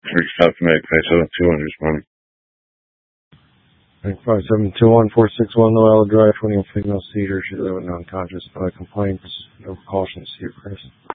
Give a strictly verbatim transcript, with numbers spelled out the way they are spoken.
Three stop to make five seven two one responding. five seven two one four six one Noella Drive, twenty-one female seizure. She live with unconscious. Uh, complaints, no caution, see your person.